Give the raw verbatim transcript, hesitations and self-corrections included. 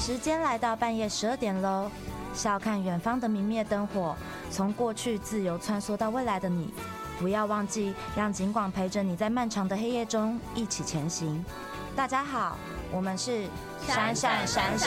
时间来到半夜十二点喽，笑看远方的明灭灯火，从过去自由穿梭到未来的你，不要忘记让警广陪着你在漫长的黑夜中一起前行。大家好，我们是闪闪闪闪